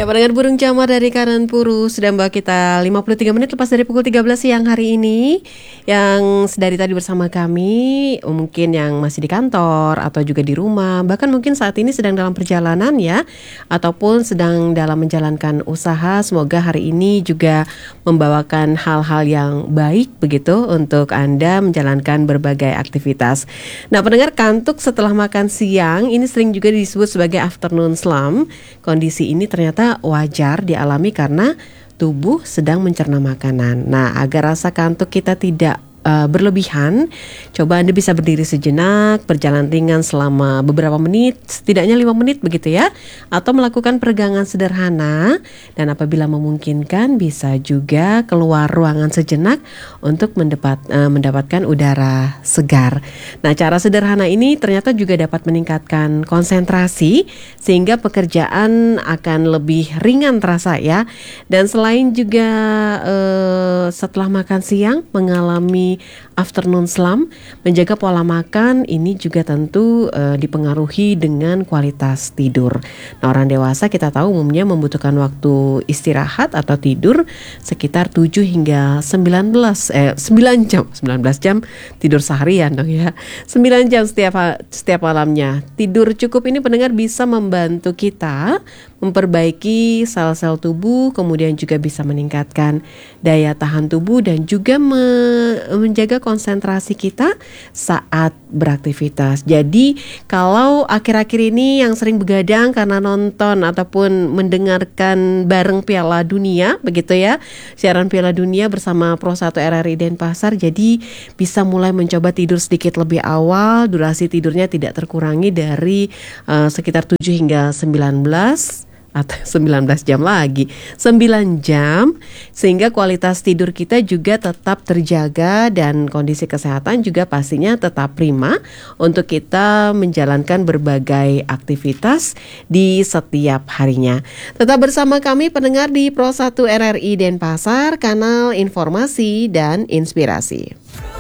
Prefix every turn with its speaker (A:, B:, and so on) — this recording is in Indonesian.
A: Ya, pendengar Burung Camar dari Karan Puru sudah membawa kita 53 menit lepas dari pukul 13 siang hari ini. Yang dari tadi bersama kami, mungkin yang masih di kantor atau juga di rumah, bahkan mungkin saat ini sedang dalam perjalanan ya, ataupun sedang dalam menjalankan usaha. Semoga hari ini juga membawakan hal-hal yang baik begitu untuk Anda menjalankan berbagai aktivitas. Nah, pendengar, kantuk setelah makan siang ini sering juga disebut sebagai afternoon slump. Kondisi ini ternyata wajar dialami karena tubuh sedang mencerna makanan. Nah, agar rasa kantuk kita tidak berlebihan, coba Anda bisa berdiri sejenak, berjalan ringan selama beberapa menit, setidaknya 5 menit begitu ya, atau melakukan peregangan sederhana, dan apabila memungkinkan bisa juga keluar ruangan sejenak untuk mendapatkan udara segar. Nah, cara sederhana ini ternyata juga dapat meningkatkan konsentrasi sehingga pekerjaan akan lebih ringan terasa ya. Dan selain juga setelah makan siang mengalami afternoon slump, menjaga pola makan ini juga tentu dipengaruhi dengan kualitas tidur. Nah, orang dewasa kita tahu umumnya membutuhkan waktu istirahat atau tidur sekitar 7 hingga 9 jam tidur seharian dong ya. 9 jam setiap malamnya. Tidur cukup ini pendengar bisa membantu kita memperbaiki sel-sel tubuh, kemudian juga bisa meningkatkan daya tahan tubuh dan juga menjaga konsentrasi kita saat beraktivitas. Jadi kalau akhir-akhir ini yang sering begadang karena nonton ataupun mendengarkan bareng Piala Dunia begitu ya, siaran Piala Dunia bersama Pro 1 RRI Denpasar, jadi bisa mulai mencoba tidur sedikit lebih awal. Durasi tidurnya tidak terkurangi dari sekitar 7 hingga 19 atau 19 jam lagi, 9 jam, sehingga kualitas tidur kita juga tetap terjaga dan kondisi kesehatan juga pastinya tetap prima untuk kita menjalankan berbagai aktivitas di setiap harinya. Tetap bersama kami pendengar di Pro 1 RRI Denpasar, kanal informasi dan inspirasi.